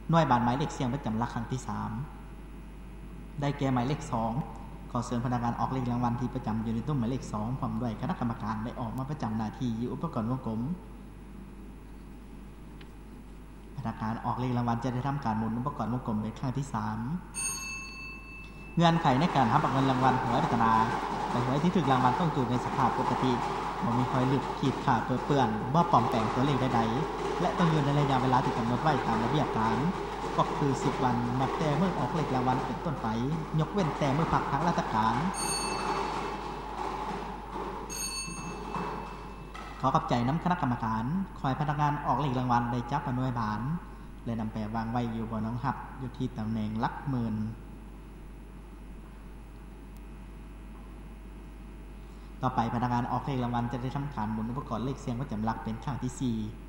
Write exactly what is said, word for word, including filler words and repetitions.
หน่วยบานหมายเลขเสียงประจำหลักครั้งที่สามได้แก่หมายเลขสองขอเชิญพนักงานออกเลขรางวัลที่ประจำอยู่ในตู้หมายเลขสองพร้อมด้วยคณะกรรมการได้ออกมาประจำหน้าที่อยู่อุปกรณ์วงกลมพนักงานออกเลขรางวัลจะได้ทำการหมุนอุปกรณ์วงกลมเป็นครั้งที่สามเงื่อนไขในการรับเงินรางวัลหวยรัตนาแต่หวยที่ถูกรางวัลต้องอยู่ในสภาพปกติบ่มีรอยหลุดขีดขาดเปื้อนบ่ปลอมแปลงตัวเลขใดๆและต้องอยู่ในระยะเวลาที่กำหนดไว้ตามระเบียบการก็คือสิบวันนับแต่เมื่อออกเลขรางวัลเป็นต้นไปยกเว้นแต่เมื่อพักทางราชการขอขอบใจน้ำคณะกรรมการคอยพนักงานออกเลขรางวัลได้จับหน่วยบานและนำไปวางไว้อยู่บนน้องหับอยู่ที่ตำแหน่งหลักหมื่นต่อไปพนักงานออกเลขรางวัลจะได้ทำการหมุนอุปกรณ์เลขเสียงประจำหลักเป็นครั้งที่สี่